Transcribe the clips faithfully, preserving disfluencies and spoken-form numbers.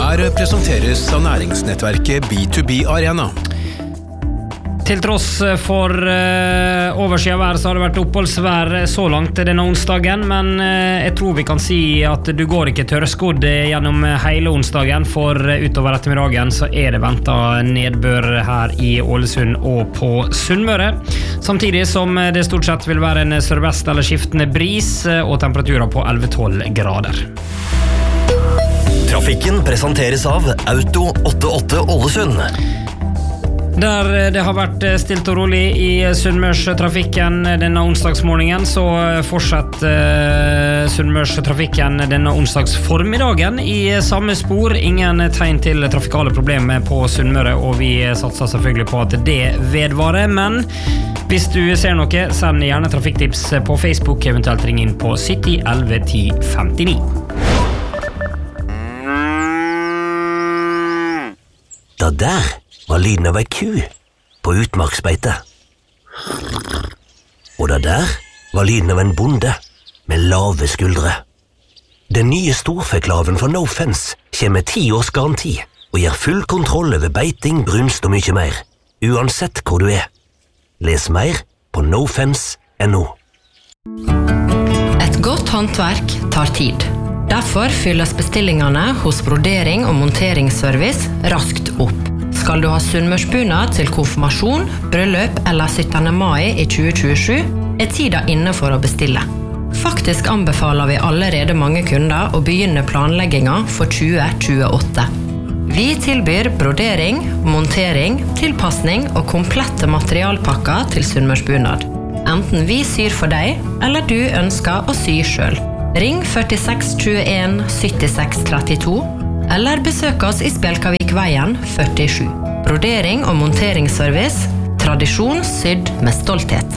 Her presenteres av næringsnettverket B to B Arena. Til tross for uh, overskyet vær så har det vært oppholdsvær så langt denne onsdagen, men uh, jeg tror vi kan si at du går ikke tørrskodd gjennom hele onsdagen, for utover ettermiddagen så er det ventet nedbør her i Ålesund og på Sunnmøre. Samtidig som det stort sett vil være en sørvest eller skiftende bris og temperaturer på elleve til tolv grader. Trafikken presenteres av Auto åttiåtte Ålesund. Der det har vært stilt og rolig i Sunnmørstrafikken denne onsdagsmorgenen, så fortsetter Sunnmørstrafikken denne onsdagsformiddagen i samme spor. Ingen tegn til trafikale problemer på Sunnmøre, og vi satser selvfølgelig på at det vedvarer. Men hvis du ser noe, send gjerne trafikktips på Facebook, eventuelt ring inn på sytti elleve ti femtini. Da der var lyden av ei ku på utmarksbeite. Og da der var lyden av en bonde med lave skuldre. Den nye storfeklaven fra No Fence kommer med ti års garanti og gir full kontroll over beiting, brunst og mye mer, uansett hvor du er. Les mer på nofence punktum no. Et godt håndverk tar tid. Derfor fylles bestillingene hos Brodering og Monteringsservice raskt opp. Skal du ha sunnmørsbunad til konfirmasjon, bryllup eller syttende mai i tjue tjuesju, er tida inne for å bestille. Faktisk anbefaler vi allerede mange kunder å begynne planlegginga for tjue tjueåtte. Vi tilbyr brodering, montering, tilpassning og komplette materialpakker til sunnmørsbunad. Enten vi syr for deg, eller du ønsker å sy selv. Ring førtiseks tjueen syttiseks trettito, eller besøk oss i Spjelkavik-veien førtisju. Brodering og monteringsservice, tradisjon sydd med stolthet.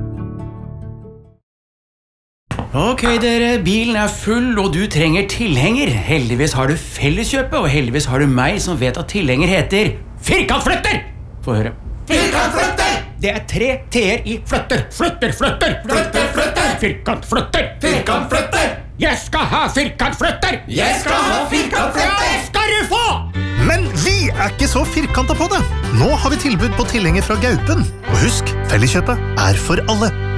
Ok dere, bilen er full og du trenger tilhenger. Heldigvis har du Felleskjøpet, og heldigvis har du meg som vet at tilhenger heter Firkantflytter! Få høre. Firkantflytter! Det er tre T-er i flytter. Flytter, flytter! Flytter, flytter! Firkantflytter! Firkantflytter! Jeg skal ha firkantflytter! Jeg skal ha firkantflytter! Det skal du få! Men vi er ikke så firkantet på det. Nå har vi tilbud på tilhenger fra Gaupen. Og husk, Felleskjøpet er for alle.